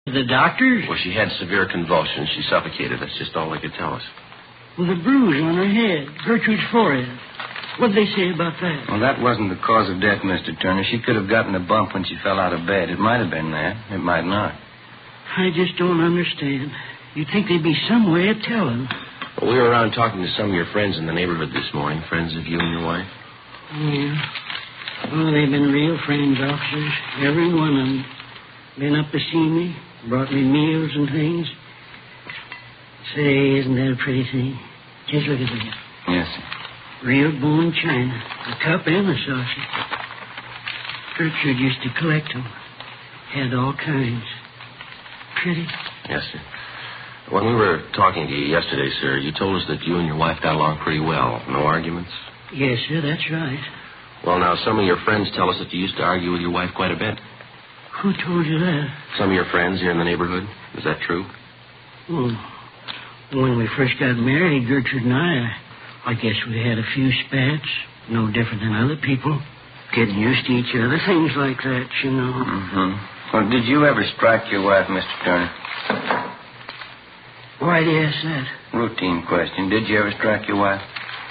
The doctors? Well, she had severe convulsions. She suffocated. That's just all they could tell us. Well, the bruise on her head, Gertrude's forehead. What'd they say about that? Well, that wasn't the cause of death, Mr. Turner. She could have gotten a bump when she fell out of bed. It might have been that. It might not. I just don't understand. You'd think there'd be some way of telling. Well, we were around talking to some of your friends in the neighborhood this morning, friends of you and your wife. Yeah. Oh, they've been real friends, officers. Every one of them. Been up to see me, brought me meals and things. Say, isn't that a pretty thing? Just look at that. Yes, sir. Real bone china. A cup and a saucer. Gertrude used to collect them. Had all kinds. Pretty. Yes, sir. When we were talking to you yesterday, sir, you told us that you and your wife got along pretty well. No arguments? Yes, sir, that's right. Well, now, some of your friends tell us that you used to argue with your wife quite a bit. Who told you that? Some of your friends here in the neighborhood. Is that true? Well, when we first got married, Gertrude and I guess we had a few spats. No different than other people. Getting used to each other. Things like that, you know. Mm-hmm. Well, did you ever strike your wife, Mr. Turner? Why do you ask that? Routine question. Did you ever strike your wife,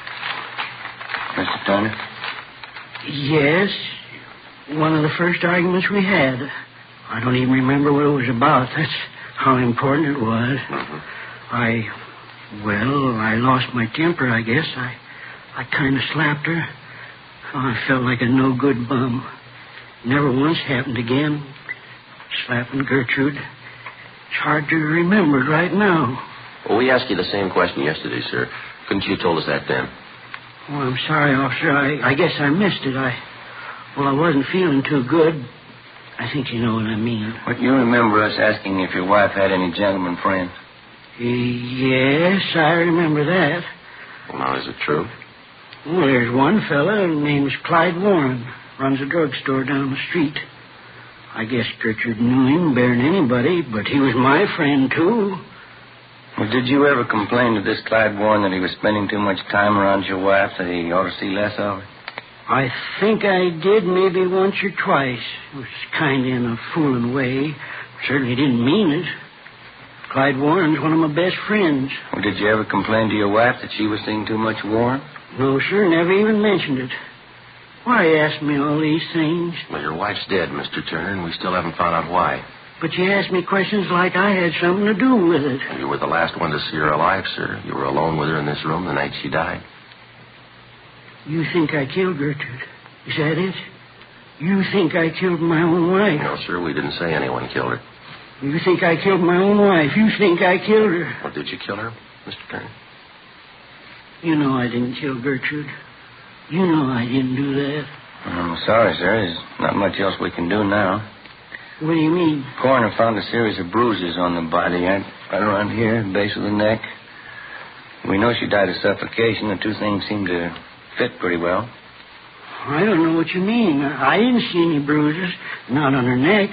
Mr. Turner? Yes. One of the first arguments we had. I don't even remember what it was about. That's how important it was. Mm-hmm. I lost my temper, I guess. I kind of slapped her. Oh, I felt like a no-good bum. Never once happened again. Slapping Gertrude. It's hard to remember it right now. Well, we asked you the same question yesterday, sir. Couldn't you have told us that then? Oh, I'm sorry, officer. I guess I missed it. I wasn't feeling too good. I think you know what I mean. But you remember us asking if your wife had any gentleman friends? Yes, I remember that. Well, now, is it true? Well, there's one fella. His name's Clyde Warren. Runs a drugstore down the street. I guess Gertrude knew him better than anybody, but he was my friend, too. Well, did you ever complain to this Clyde Warren that he was spending too much time around your wife, that he ought to see less of her? I think I did maybe once or twice. It was kind of in a fooling way. Certainly didn't mean it. Clyde Warren's one of my best friends. Well, did you ever complain to your wife that she was seeing too much Warren? No, sir, never even mentioned it. Why ask me all these things? Well, your wife's dead, Mr. Turner, and we still haven't found out why. But you ask me questions like I had something to do with it. You were the last one to see her alive, sir. You were alone with her in this room the night she died. You think I killed Gertrude? Is that it? You think I killed my own wife? No, sir, we didn't say anyone killed her. You think I killed my own wife? You think I killed her? Well, did you kill her, Mr. Turner? You know I didn't kill Gertrude. You know I didn't do that. I'm sorry, sir. There's not much else we can do now. What do you mean? Coroner found a series of bruises on the body, right around here, base of the neck. We know she died of suffocation. The two things seem to fit pretty well. I don't know what you mean. I didn't see any bruises, not on her neck.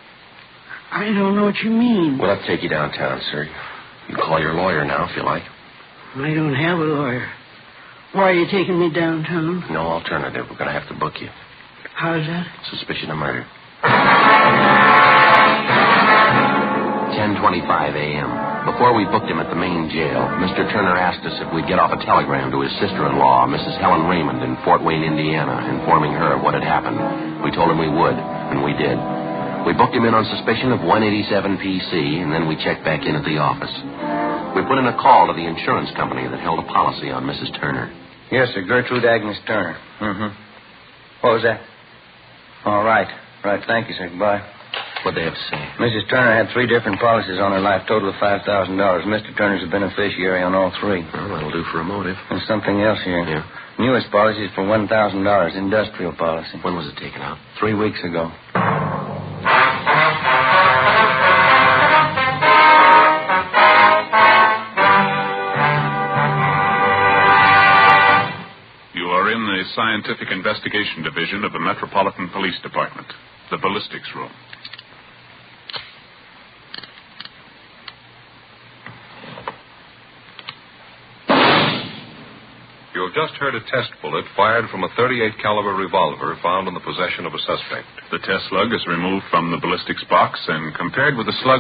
I don't know what you mean. Well, I'll take you downtown, sir. You can call your lawyer now if you like. I don't have a lawyer. Why are you taking me downtown? No alternative. We're going to have to book you. How's that? Suspicion of murder. 10:25 a.m. Before we booked him at the main jail, Mr. Turner asked us if we'd get off a telegram to his sister-in-law, Mrs. Helen Raymond, in Fort Wayne, Indiana, informing her of what had happened. We told him we would, and we did. We booked him in on suspicion of 187 PC, and then we checked back in at the office. We put in a call to the insurance company that held a policy on Mrs. Turner. Yes, sir. Gertrude Agnes Turner. Mm-hmm. What was that? All right. Right. Thank you, sir. Goodbye. What'd they have to say? Mrs. Turner had 3 different policies on her life, total of $5,000. Mr. Turner's a beneficiary on all 3. Well, that'll do for a motive. There's something else here. Yeah. Newest policy is for $1,000, industrial policy. When was it taken out? 3 weeks ago. The Scientific Investigation Division of the Metropolitan Police Department, the ballistics room. You have just heard a test bullet fired from a .38 caliber revolver found in the possession of a suspect. The test slug is removed from the ballistics box and compared with the slug